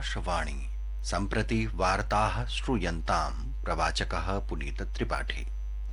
आकाशवाणी सम्प्रति वार्ताः श्रूयन्तां प्रवाचकः पुनीतत्रिपाठी।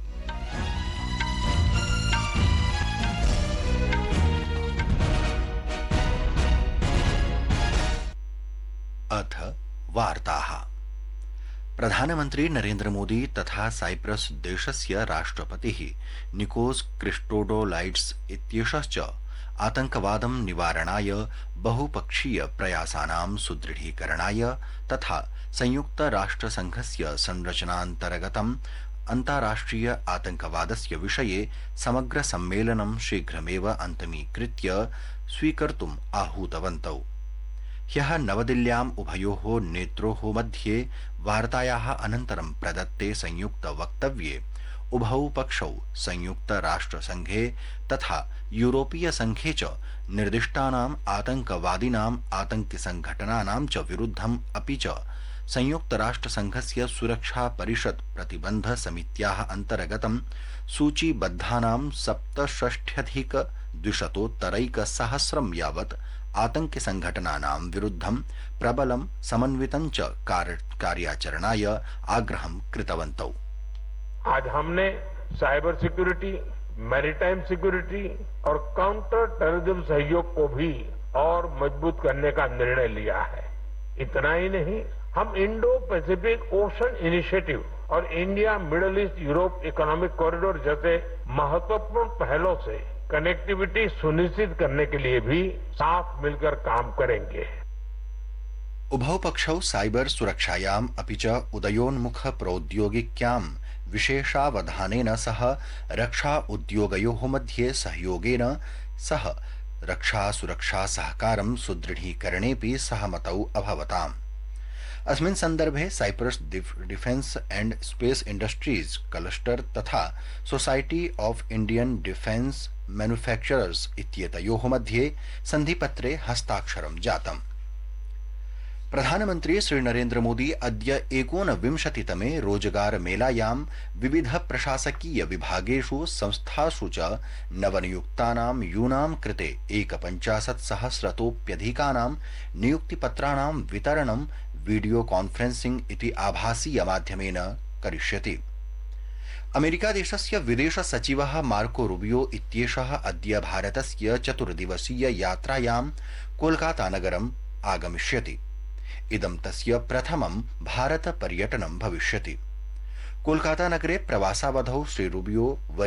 अथ वार्ताः। प्रधानमन्त्री नरेन्द्र मोदी तथा साइप्रस देशस्य राष्ट्रपतिः निकोस क्रिस्टोडोलाइड्स इत्येषश्च आतंकवादं निवारणाय बहुपक्षीय प्रयासानां सुदृढीकरणाय तथा संयुक्तराष्ट्रसंघस्य संरचनान्तर्गतम् अन्ताराष्ट्रिय आतंकवादस्य विषये समग्र सम्मेलनं शीघ्रमेव अंतमीकृत्य स्वीकर्तुम् आहूतवन्तौ। ह्यः नवदिल्ल्याम् उभयोः नेत्रोः मध्ये वार्तायाः अनन्तरं प्रदत्ते संयुक्त वक्तव्ये उभौ पक्षौ संयुक्त राष्ट्रसंघे तथा यूरोपीय संघे च निर्दिष्टानाम् आतंकवादिनाम् आतंकिसंघटनानां च विरुद्धम् अपि च संयुक्त राष्ट्रसंघस्य सुरक्षा परिषद प्रतिबंध समित्याः अन्तर्गतं सूचीबद्धानां 67,200 यावत् आतंकिसंघटनानां विरुद्धं प्रबलं समन्वितं च कार्याचरणाय आग्रहं कृतवन्तौ। आज हमने साइबर सिक्योरिटी, मैरीटाइम सिक्योरिटी और काउंटर टेररिज्म सहयोग को भी और मजबूत करने का निर्णय लिया है। इतना ही नहीं, हम इंडो पैसिफिक ओशन इनिशिएटिव और India middle east Europe economic corridor जैसे महत्वपूर्ण पहलों से कनेक्टिविटी सुनिश्चित करने के लिए भी साथ मिलकर काम करेंगे। उभौ पक्षौ साइबर सुरक्षायाम् अपि च उदयोन्मुख प्रौद्योगिक्यां विशेषावधानेन सह रक्षा उद्योगयोः मध्ये सहयोगेन सह रक्षा सुरक्षा सहकारं सुदृढीकरणेऽपि सहमतौ अभवताम्। अस्मिन् सन्दर्भे Cyprus defence and space industries cluster तथा society of Indian defence manufacturers इत्येतयोः मध्ये सन्धिपत्रे हस्ताक्षरं जातम्। प्रधानमन्त्री श्री नरेन्द्र मोदी अद्य 29तमे रोजगार मेलायां विविध प्रशासकीय विभागेषु संस्थासु च नवनियुक्तानां यूनां कृते 51,000तोऽप्यधिकानां नियुक्तिपत्राणां वितरणं वीडियो कॉन्फ्रेंसिंग इति आभासीय माध्यमेन करिष्यति। अमेरिकादेशस्य विदेश सचिवः मार्को रूबियो इत्येषः अद्य भारतस्य 4 दिवसीय यात्रायां कोलकाता नगरम् आगमिष्यति। इदं तस्य प्रथमं भारत पर्यटनं भविष्यति। कोलकाता नगरे प्रवासावधौ श्री रूबियो